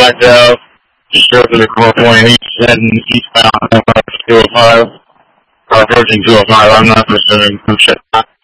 backed out. Just go through the 4.8, heading eastbound on 205. Approaching 205, I'm not pursuing.